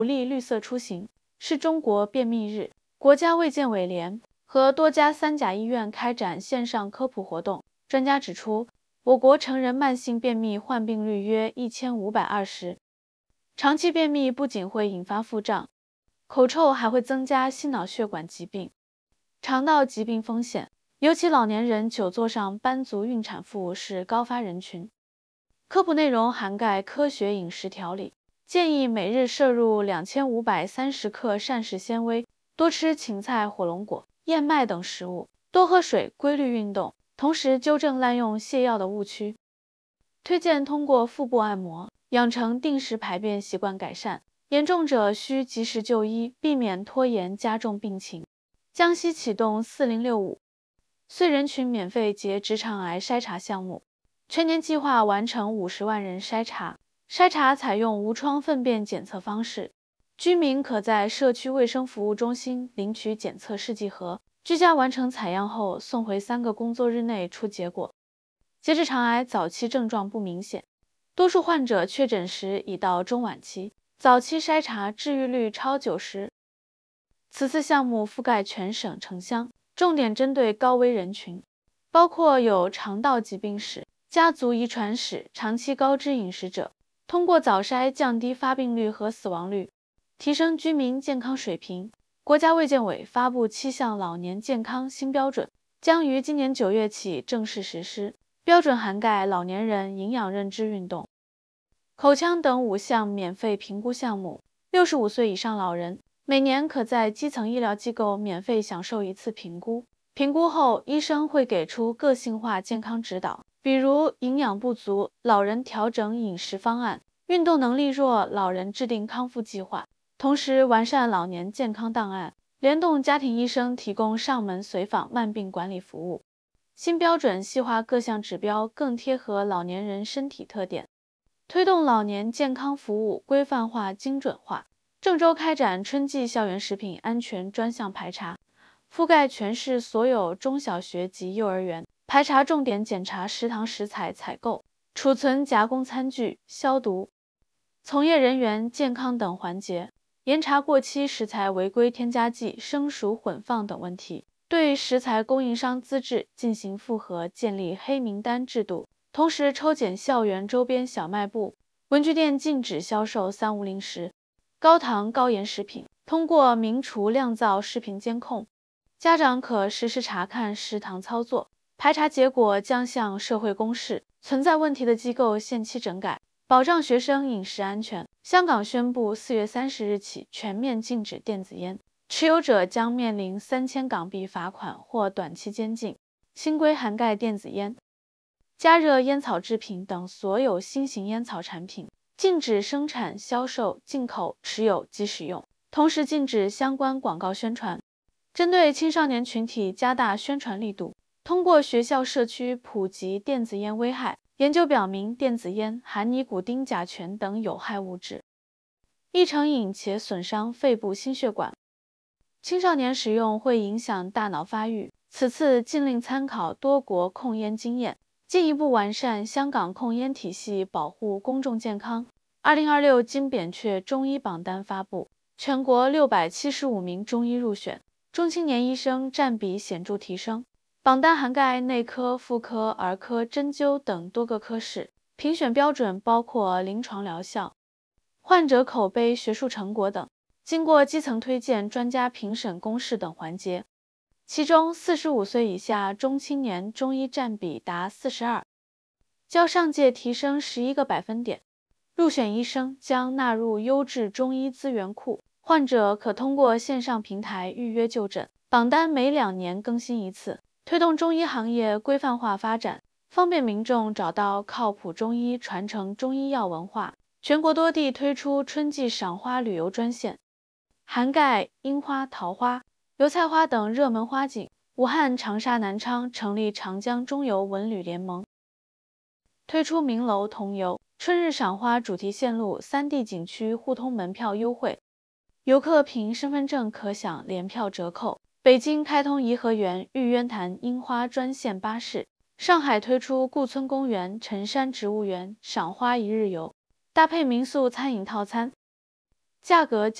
鼓励绿色出行，是中国便秘日。国家卫健委联和多家三甲医院开展线上科普活动。专家指出，我国成人慢性便秘患病率约1520。长期便秘不仅会引发腹胀、口臭，还会增加心脑血管疾病、肠道疾病风险。尤其老年人、久坐上班族、孕产妇是高发人群。科普内容涵盖科学饮食调理，建议每日摄入2530克膳食纤维，多吃芹菜、火龙果、燕麦等食物，多喝水，规律运动，同时纠正滥用泻药的误区。推荐通过腹部按摩，养成定时排便习惯改善，严重者需及时就医，避免拖延加重病情。江西启动4065岁人群免费结直肠癌筛查项目，全年计划完成50万人筛查。筛查采用无创粪便检测方式，居民可在社区卫生服务中心领取检测试剂盒，居家完成采样后送回3个工作日内出结果。结直肠癌早期症状不明显，多数患者确诊时已到中晚期，早期筛查治愈率超90%。此次项目覆盖全省城乡，重点针对高危人群，包括有肠道疾病史、家族遗传史、长期高脂饮食者。通过早筛降低发病率和死亡率，提升居民健康水平。国家卫健委发布7项老年健康新标准，将于今年9月起正式实施。标准涵盖老年人营养认知、运动、口腔等5项免费评估项目。65岁以上老人每年可在基层医疗机构免费享受1次评估，评估后医生会给出个性化健康指导，比如营养不足，老人调整饮食方案；运动能力弱，老人制定康复计划。同时完善老年健康档案，联动家庭医生提供上门随访慢病管理服务。新标准细化各项指标，更贴合老年人身体特点，推动老年健康服务规范化、精准化。郑州开展春季校园食品安全专项排查，覆盖全市所有中小学及幼儿园。排查重点检查食堂食材采购、储存、加工餐具、消毒、从业人员健康等环节，严查过期食材违规添加剂、生熟混放等问题。对食材供应商资质进行复核，建立黑名单制度，同时抽检校园周边小卖部、文具店，禁止销售3无零食、高糖高盐食品。通过明厨亮灶视频监控，家长可实时查看食堂操作，排查结果将向社会公示，存在问题的机构限期整改，保障学生饮食安全。香港宣布4月30日起全面禁止电子烟，持有者将面临3000港币罚款或短期监禁。新规涵盖电子烟、加热烟草制品等所有新型烟草产品，禁止生产、销售、进口、持有及使用，同时禁止相关广告宣传。针对青少年群体加大宣传力度，通过学校社区普及电子烟危害。研究表明，电子烟含尼古丁、甲醛等有害物质，易成瘾且损伤肺部心血管。青少年使用会影响大脑发育，此次禁令参考多国控烟经验，进一步完善香港控烟体系，保护公众健康。2026金扁鹊中医榜单发布，全国675名中医入选，中青年医生占比显著提升。榜单涵盖内科、妇科、儿科、针灸等多个科室，评选标准包括临床疗效、患者口碑、学术成果等。经过基层推荐、专家评审、公示等环节，其中45岁以下中青年中医占比达42%，较上届提升11个百分点。入选医生将纳入优质中医资源库，患者可通过线上平台预约就诊。榜单每2年更新1次，推动中医行业规范化发展，方便民众找到靠谱中医，传承中医药文化。全国多地推出春季赏花旅游专线，涵盖樱花、桃花、油菜花等热门花景。武汉、长沙、南昌成立长江中游文旅联盟，推出名楼同游、春日赏花主题线路，3地景区互通门票优惠，游客凭身份证可享联票折扣。北京开通颐和园、玉渊潭樱花专线巴士，上海推出顾村公园、辰山植物园赏花1日游，搭配民宿餐饮套餐。 价格